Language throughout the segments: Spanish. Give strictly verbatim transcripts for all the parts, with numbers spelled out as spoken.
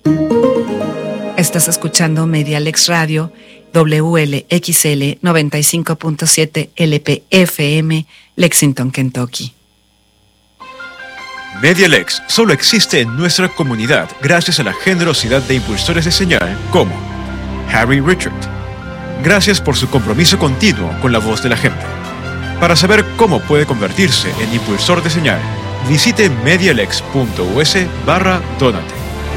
Estás escuchando Medialex Radio, W L X L noventa y cinco punto siete L P F M, Lexington, Kentucky. Medialex solo existe en nuestra comunidad gracias a la generosidad de impulsores de señal como Harry Richard. Gracias por su compromiso continuo con la voz de la gente. Para saber cómo puede convertirse en impulsor de señal, visite medialex.us barra donate.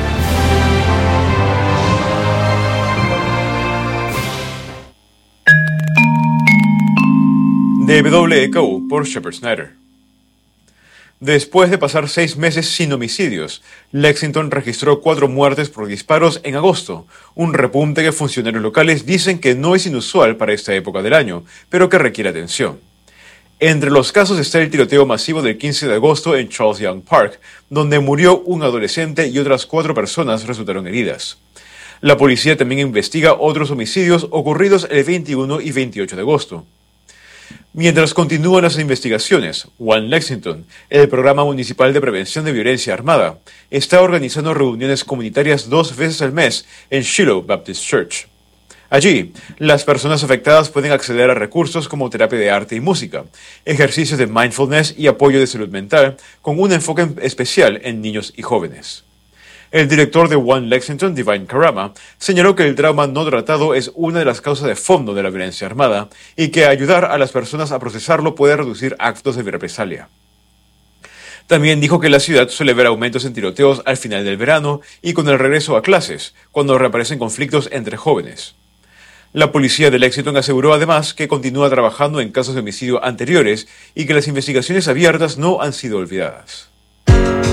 De W E K U por Shepard Snyder. Después de pasar seis meses sin homicidios, Lexington registró cuatro muertes por disparos en agosto, un repunte que funcionarios locales dicen que no es inusual para esta época del año, pero que requiere atención. Entre los casos está el tiroteo masivo del quince de agosto en Charles Young Park, donde murió un adolescente y otras cuatro personas resultaron heridas. La policía también investiga otros homicidios ocurridos el veintiuno y veintiocho de agosto. Mientras continúan las investigaciones, One Lexington, el programa municipal de prevención de violencia armada, está organizando reuniones comunitarias dos veces al mes en Shiloh Baptist Church. Allí, las personas afectadas pueden acceder a recursos como terapia de arte y música, ejercicios de mindfulness y apoyo de salud mental, con un enfoque especial en niños y jóvenes. El director de One Lexington, Divine Karama, señaló que el trauma no tratado es una de las causas de fondo de la violencia armada y que ayudar a las personas a procesarlo puede reducir actos de represalia. También dijo que la ciudad suele ver aumentos en tiroteos al final del verano y con el regreso a clases, cuando reaparecen conflictos entre jóvenes. La policía de Lexington aseguró además que continúa trabajando en casos de homicidio anteriores y que las investigaciones abiertas no han sido olvidadas.